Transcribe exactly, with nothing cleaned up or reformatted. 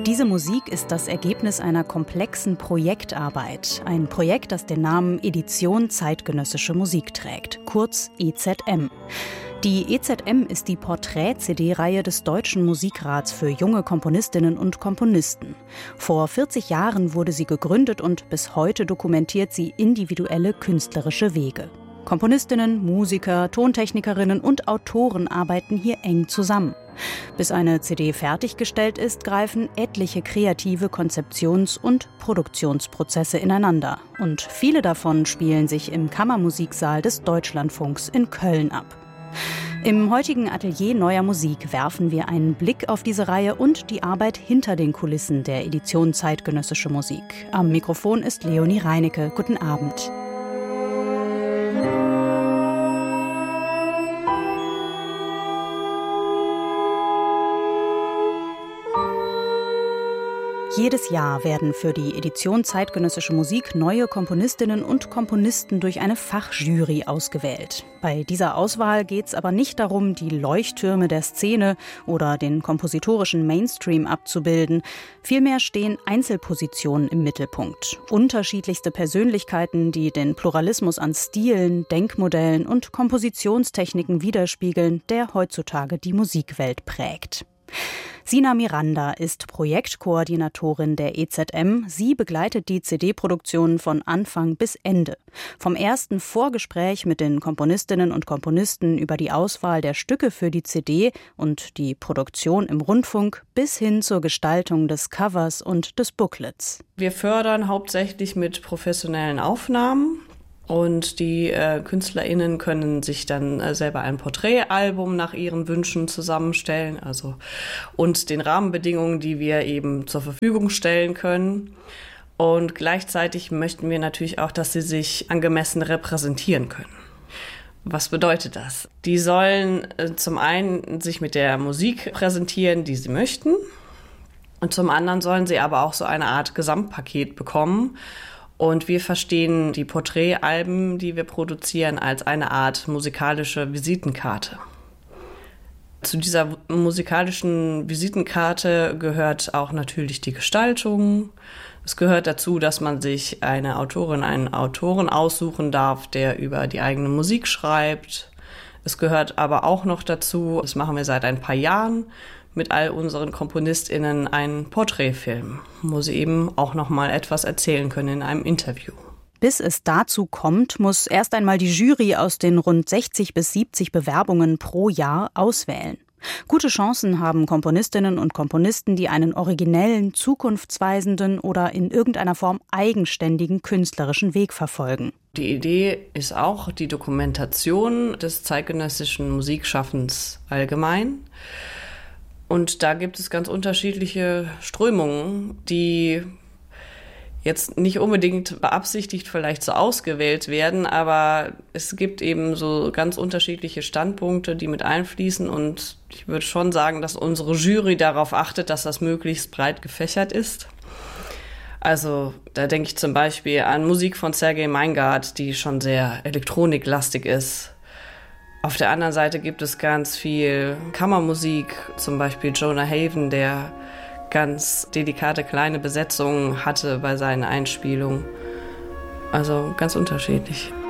Diese Musik ist das Ergebnis einer komplexen Projektarbeit. Ein Projekt, das den Namen Edition Zeitgenössische Musik trägt, kurz E Z M. Die E Z M ist die Porträt-C D-Reihe des Deutschen Musikrats für junge Komponistinnen und Komponisten. Vor vierzig Jahren wurde sie gegründet und bis heute dokumentiert sie individuelle künstlerische Wege. Komponistinnen, Musiker, Tontechnikerinnen und Autoren arbeiten hier eng zusammen. Bis eine C D fertiggestellt ist, greifen etliche kreative Konzeptions- und Produktionsprozesse ineinander. Und viele davon spielen sich im Kammermusiksaal des Deutschlandfunks in Köln ab. Im heutigen Atelier Neuer Musik werfen wir einen Blick auf diese Reihe und die Arbeit hinter den Kulissen der Edition Zeitgenössische Musik. Am Mikrofon ist Leonie Reinecke. Guten Abend. Jedes Jahr werden für die Edition Zeitgenössische Musik neue Komponistinnen und Komponisten durch eine Fachjury ausgewählt. Bei dieser Auswahl geht es aber nicht darum, die Leuchttürme der Szene oder den kompositorischen Mainstream abzubilden. Vielmehr stehen Einzelpositionen im Mittelpunkt. Unterschiedlichste Persönlichkeiten, die den Pluralismus an Stilen, Denkmodellen und Kompositionstechniken widerspiegeln, der heutzutage die Musikwelt prägt. Sina Miranda ist Projektkoordinatorin der E Z M. Sie begleitet die C D-Produktion von Anfang bis Ende. Vom ersten Vorgespräch mit den Komponistinnen und Komponisten über die Auswahl der Stücke für die C D und die Produktion im Rundfunk bis hin zur Gestaltung des Covers und des Booklets. Wir fördern hauptsächlich mit professionellen Aufnahmen. Und die äh, KünstlerInnen können sich dann äh, selber ein Porträtalbum nach ihren Wünschen zusammenstellen, also und den Rahmenbedingungen, die wir eben zur Verfügung stellen können. Und gleichzeitig möchten wir natürlich auch, dass sie sich angemessen repräsentieren können. Was bedeutet das? Die sollen äh, zum einen sich mit der Musik präsentieren, die sie möchten. Und zum anderen sollen sie aber auch so eine Art Gesamtpaket bekommen. Und wir verstehen die Porträtalben, die wir produzieren, als eine Art musikalische Visitenkarte. Zu dieser musikalischen Visitenkarte gehört auch natürlich die Gestaltung. Es gehört dazu, dass man sich eine Autorin, einen Autoren aussuchen darf, der über die eigene Musik schreibt. Es gehört aber auch noch dazu, das machen wir seit ein paar Jahren, mit all unseren KomponistInnen einen Porträtfilm, wo sie eben auch noch mal etwas erzählen können in einem Interview. Bis es dazu kommt, muss erst einmal die Jury aus den rund sechzig bis siebzig Bewerbungen pro Jahr auswählen. Gute Chancen haben Komponistinnen und Komponisten, die einen originellen, zukunftsweisenden oder in irgendeiner Form eigenständigen künstlerischen Weg verfolgen. Die Idee ist auch die Dokumentation des zeitgenössischen Musikschaffens allgemein. Und da gibt es ganz unterschiedliche Strömungen, die jetzt nicht unbedingt beabsichtigt vielleicht so ausgewählt werden, aber es gibt eben so ganz unterschiedliche Standpunkte, die mit einfließen. Und ich würde schon sagen, dass unsere Jury darauf achtet, dass das möglichst breit gefächert ist. Also da denke ich zum Beispiel an Musik von Sergei Meingart, die schon sehr elektroniklastig ist. Auf der anderen Seite gibt es ganz viel Kammermusik, zum Beispiel Jonah Haven, der ganz delikate kleine Besetzungen hatte bei seinen Einspielungen. Also ganz unterschiedlich.